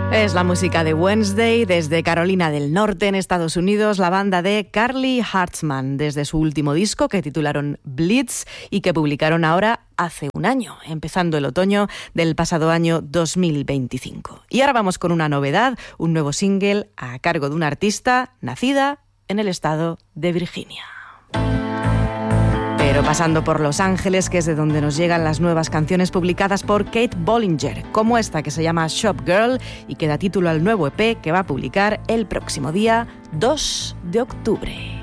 Es la música de Wednesday desde Carolina del Norte, en Estados Unidos, la banda de Carly Hartzman, desde su último disco que titularon Blitz y que publicaron ahora hace un año, empezando el otoño del pasado año 2025. Y ahora vamos con una novedad, un nuevo single a cargo de una artista nacida en el estado de Virginia. Pero pasando por Los Ángeles, que es de donde nos llegan las nuevas canciones publicadas por Kate Bollinger, como esta que se llama Shop Girl y que da título al nuevo EP que va a publicar el próximo día 2 de octubre.